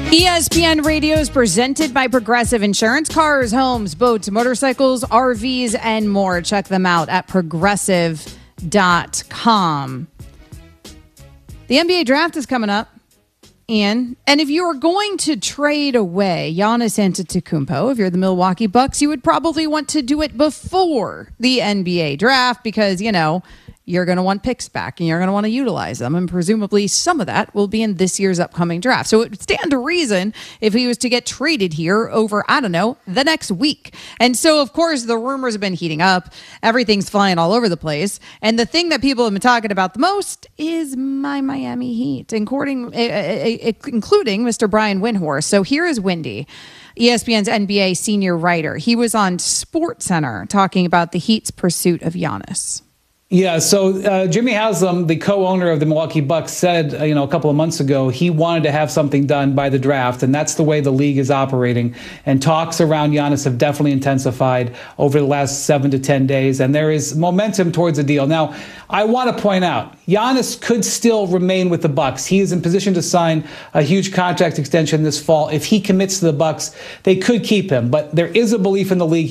ESPN Radio is presented by Progressive Insurance. Cars, homes, boats, motorcycles, RVs, and more. Check them out at progressive.com. The NBA draft is coming up, Ian. And if you are going to trade away Giannis Antetokounmpo, if you're the Milwaukee Bucks, you would probably want to do it before the NBA draft because, you know, you're going to want picks back and you're going to want to utilize them. And presumably some of that will be in this year's upcoming draft. So it would stand to reason if he was to get traded here over, I don't know, the next week. And so, of course, the rumors have been heating up. Everything's flying all over the place. And the thing that people have been talking about the most is my Miami Heat, including Mr. Brian Windhorst. So here is Windy, ESPN's NBA senior writer. He was on SportsCenter talking about the Heat's pursuit of Giannis. Yeah, so Jimmy Haslam, the co-owner of the Milwaukee Bucks, said, a couple of months ago, he wanted to have something done by the draft, and that's the way the league is operating. And talks around Giannis have definitely intensified over the last 7 to 10 days, and there is momentum towards a deal. Now, I want to point out, Giannis could still remain with the Bucks. He is in position to sign a huge contract extension this fall. If he commits to the Bucks, they could keep him. But there is a belief in the league